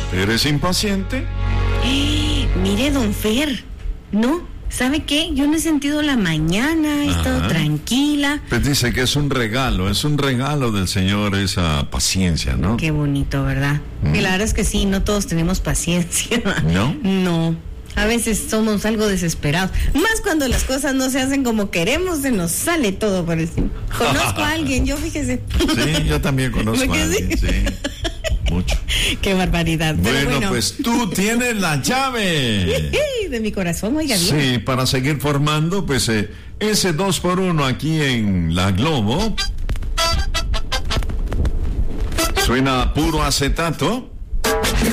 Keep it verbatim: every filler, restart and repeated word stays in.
¿Eres impaciente? Eh, mire, don Fer, ¿no? ¿Sabe qué? Yo no he sentido la mañana, he Ajá. estado tranquila. Pues dice que es un regalo, es un regalo del Señor esa paciencia, ¿no? Qué bonito, ¿verdad? Mm. Y la verdad es que sí, no todos tenemos paciencia. ¿No? No. A veces somos algo desesperados. Más cuando las cosas no se hacen como queremos, se nos sale todo por encima. Conozco a alguien, yo fíjese. Sí, yo también conozco a ¿Por qué alguien, sí? sí. Mucho. Qué barbaridad. Pero Bueno, bueno, pues tú tienes la llave. de mi corazón, oiga bien. Sí, para seguir formando, pues eh, ese dos por uno aquí en La Globo. Suena puro acetato.